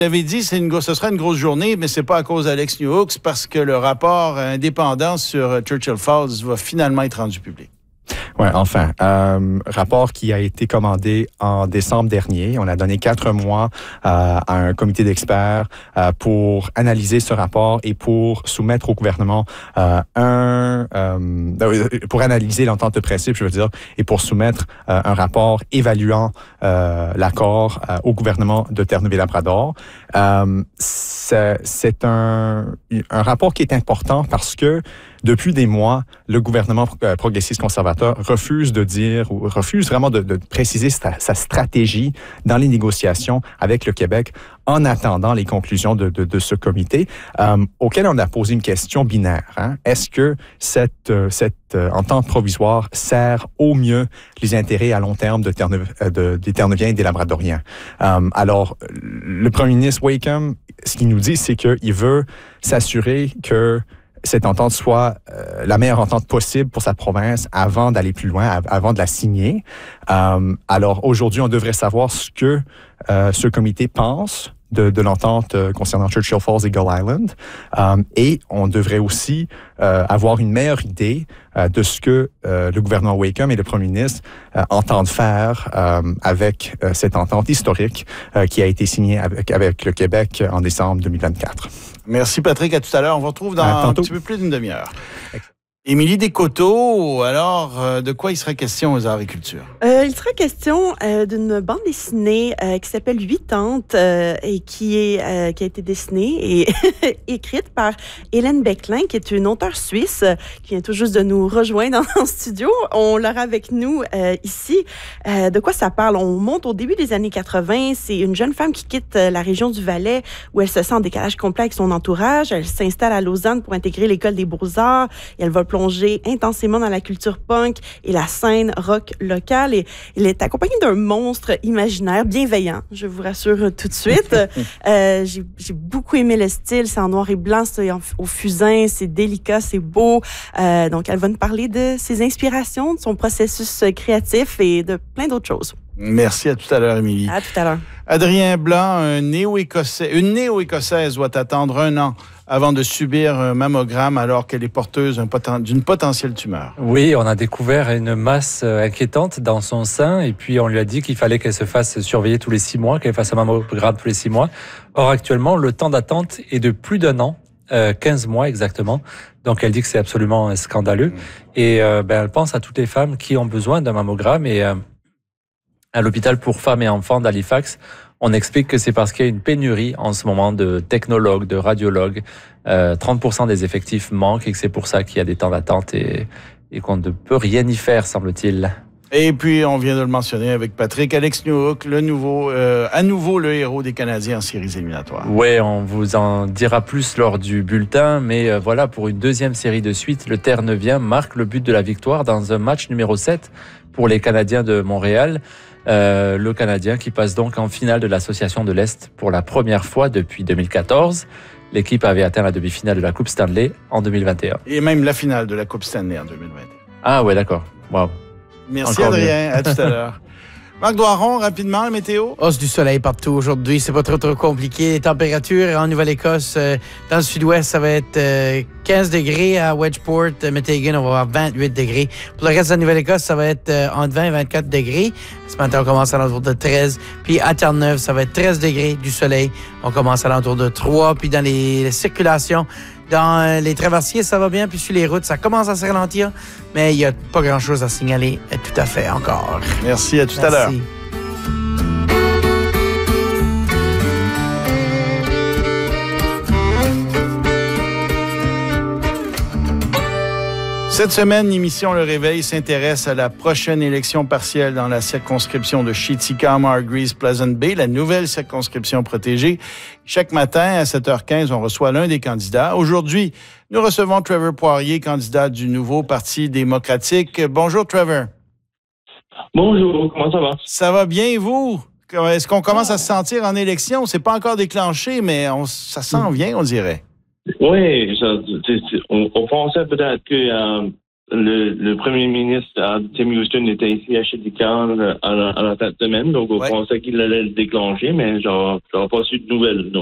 J'avais dit ce sera une grosse journée, mais c'est pas à cause d'Alex Newhook, c'est parce que le rapport indépendant sur Churchill Falls va finalement être rendu public. Oui, enfin. Rapport qui a été commandé en décembre dernier. On a donné 4 mois à un comité d'experts pour analyser ce rapport et pour soumettre au gouvernement pour analyser l'entente de principe, je veux dire, et pour soumettre un rapport évaluant l'accord au gouvernement de Terre-Neuve-et-Labrador. C'est un rapport qui est important parce que depuis des mois, le gouvernement progressiste conservateur refuse vraiment de préciser sa stratégie dans les négociations avec le Québec en attendant les conclusions de ce comité, auquel on a posé une question binaire. Hein? Est-ce que cette entente provisoire sert au mieux les intérêts à long terme des Terre-Neuviens et des Labradoriens? Alors, le premier ministre Wakeham, ce qu'il nous dit, c'est qu'il veut s'assurer que cette entente soit la meilleure entente possible pour sa province avant d'aller plus loin, avant de la signer. Alors, aujourd'hui, on devrait savoir ce que ce comité pense de l'entente concernant Churchill Falls et Gull Island. Et on devrait aussi avoir une meilleure idée de ce que le gouvernement Wakeham et le premier ministre entendent faire avec cette entente historique qui a été signée avec le Québec en décembre 2024. Merci Patrick, à tout à l'heure. On vous retrouve dans un petit peu plus d'une demi-heure. Émilie Descoteaux, alors, de quoi il sera question aux Arts et Culture? Il sera question d'une bande dessinée qui s'appelle 80 et qui a été dessinée et écrite par Hélène Becklin, qui est une auteure suisse qui vient tout juste de nous rejoindre dans le studio. On l'aura avec nous ici. De quoi ça parle? On monte au début des années 80. C'est une jeune femme qui quitte la région du Valais où elle se sent en décalage complet avec son entourage. Elle s'installe à Lausanne pour intégrer l'école des beaux-arts et elle va plonger intensément dans la culture punk et la scène rock locale. Et il est accompagné d'un monstre imaginaire bienveillant, je vous rassure tout de suite. J'ai beaucoup aimé le style. C'est en noir et blanc, c'est au fusain, c'est délicat, c'est beau. Donc, elle va nous parler de ses inspirations, de son processus créatif et de plein d'autres choses. Merci, à tout à l'heure, Émilie. À tout à l'heure. Adrien Blanc, une néo-écossaise doit attendre 1 an avant de subir un mammogramme alors qu'elle est porteuse d'une potentielle tumeur. Oui, on a découvert une masse inquiétante dans son sein et puis on lui a dit qu'il fallait qu'elle se fasse surveiller tous les 6 mois, qu'elle fasse un mammogramme tous les 6 mois. Or, actuellement, le temps d'attente est de plus d'1 an, 15 mois exactement. Donc, elle dit que c'est absolument scandaleux. Et elle pense à toutes les femmes qui ont besoin d'un mammogramme et à l'hôpital pour femmes et enfants d'Halifax, on explique que c'est parce qu'il y a une pénurie en ce moment de technologues, de radiologues. 30% des effectifs manquent et que c'est pour ça qu'il y a des temps d'attente et qu'on ne peut rien y faire, semble-t-il. Et puis, on vient de le mentionner avec Patrick, Alex Newhook, à nouveau le héros des Canadiens en séries éliminatoires. Oui, on vous en dira plus lors du bulletin, mais voilà, pour une deuxième série de suite, le Terre-Neuvien marque le but de la victoire dans un match numéro 7 pour les Canadiens de Montréal. Le Canadien qui passe donc en finale de l'Association de l'Est pour la première fois depuis 2014. L'équipe avait atteint la demi-finale de la Coupe Stanley en 2021. Et même la finale de la Coupe Stanley en 2021. Ah ouais, d'accord. Wow. Merci encore Adrien, à tout à l'heure. Marc Doiron, rapidement, la météo? Hausse du soleil partout aujourd'hui. C'est pas trop compliqué. Les températures en Nouvelle-Écosse, dans le sud-ouest, ça va être 15 degrés à Wedgeport. Meteghan, on va avoir 28 degrés. Pour le reste de la Nouvelle-Écosse, ça va être entre 20 et 24 degrés. Ce matin, on commence à l'entour de 13. Puis à Terre-Neuve, ça va être 13 degrés du soleil. On commence à l'entour de 3. Puis dans les circulations, dans les traversiers, ça va bien. Puis sur les routes, ça commence à se ralentir. Mais il n'y a pas grand-chose à signaler tout à fait encore. Merci, à tout à l'heure. Cette semaine, l'émission Le Réveil s'intéresse à la prochaine élection partielle dans la circonscription de Chitika-Margreaves-Pleasant Bay, la nouvelle circonscription protégée. Chaque matin, à 7h15, on reçoit l'un des candidats. Aujourd'hui, nous recevons Trevor Poirier, candidat du nouveau Parti démocratique. Bonjour, Trevor. Bonjour, comment ça va? Ça va bien, et vous? Est-ce qu'on commence à se sentir en élection? C'est pas encore déclenché, mais ça s'en vient, on dirait. Oui, on pensait peut-être que le premier ministre Tim Houston était ici à Chéticam à la fin de semaine, donc on pensait qu'il allait le déclencher, mais j'aurais pas su de nouvelles.